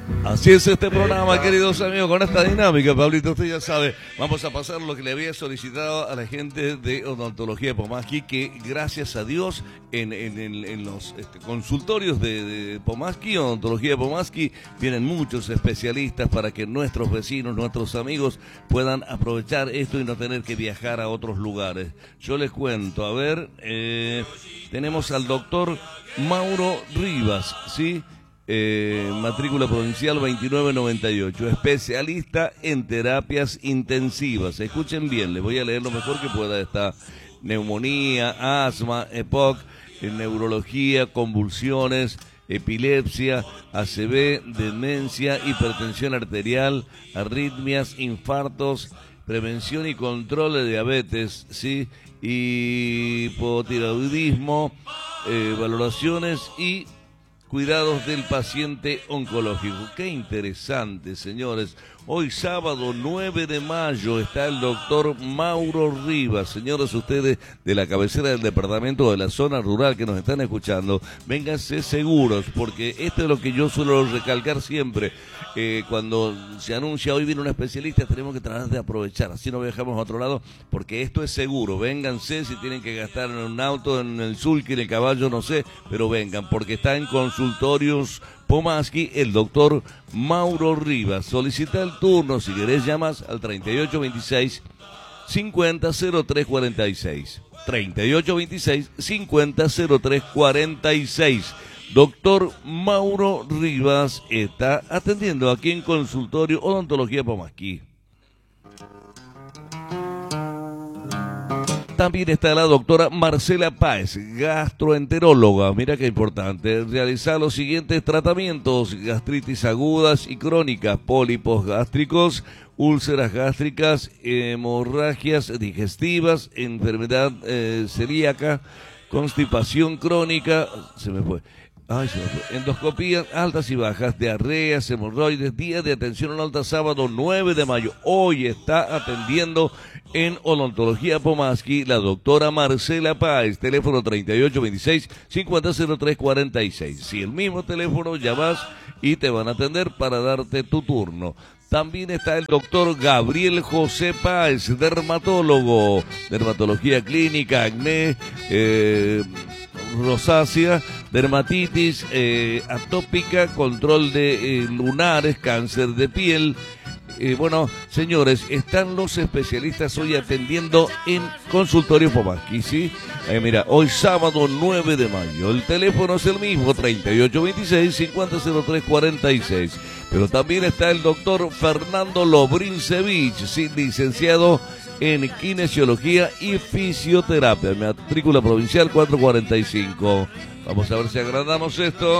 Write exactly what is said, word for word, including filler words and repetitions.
Así es este programa, queridos amigos, con esta dinámica, Pablito, usted ya sabe, vamos a pasar lo que le había solicitado a la gente de Odontología Pomaski, que gracias a Dios en, en, en, en los este, consultorios de, de Pomaski, Odontología Pomaski, vienen muchos especialistas para que nuestros vecinos, nuestros amigos puedan aprovechar esto y no tener que viajar a otros lugares. Yo les cuento, a ver, eh, tenemos al doctor Mauro Rivas, ¿sí? Eh, matrícula provincial veintinueve noventa y ocho, especialista en terapias intensivas. Escuchen bien, les voy a leer lo mejor que pueda. Está neumonía, asma, E P O C, neurología, convulsiones, epilepsia, A C V, demencia, hipertensión arterial, arritmias, infartos, prevención y control de diabetes, ¿sí? Hipotiroidismo, eh, valoraciones y cuidados del paciente oncológico. Qué interesante, señores. Hoy sábado nueve de mayo está el doctor Mauro Rivas. Señores, ustedes de la cabecera del departamento, de la zona rural que nos están escuchando, vénganse seguros, porque esto es lo que yo suelo recalcar siempre. Eh, cuando se anuncia hoy viene un especialista, tenemos que tratar de aprovechar, así no viajamos a otro lado, porque esto es seguro. Vénganse, si tienen que gastar en un auto, en el sulky, en el caballo, no sé, pero vengan, porque está en consultorios Pomaski el doctor Mauro Rivas. Solicita el turno, si querés llamas al treinta y ocho veintiséis, cincuenta cero tres cuarenta y seis. treinta y ocho veintiséis, cincuenta cero tres cuarenta y seis. Doctor Mauro Rivas está atendiendo aquí en consultorio Odontología Pomaski. También está la doctora Marcela Páez, gastroenteróloga. Mira qué importante. Realizar los siguientes tratamientos: gastritis agudas y crónicas, pólipos gástricos, úlceras gástricas, hemorragias digestivas, enfermedad eh, celíaca, constipación crónica, se me fue. Ay, se me fue. Endoscopías altas y bajas, diarreas, hemorroides. Día de atención en alta, sábado nueve de mayo. Hoy está atendiendo en Odontología Pomaski la doctora Marcela Páez. Teléfono treinta y ocho veintiséis, cincuenta cero tres cuarenta y seis. Si el mismo teléfono llamas y te van a atender para darte tu turno. También está el doctor Gabriel José Páez, dermatólogo, dermatología clínica, acné, eh, rosácea, dermatitis eh, atópica, control de eh, lunares, cáncer de piel. Eh, bueno, señores, están los especialistas hoy atendiendo en consultorio Pomaski, ¿sí? Eh, mira, hoy sábado nueve de mayo, el teléfono es el mismo, treinta y ocho veintiséis, cincuenta cero tres cuarenta y seis. Pero también está el doctor Fernando Lobrincevich, ¿sí? Licenciado en kinesiología y fisioterapia, matrícula provincial cuatrocientos cuarenta y cinco. Vamos a ver si agrandamos esto.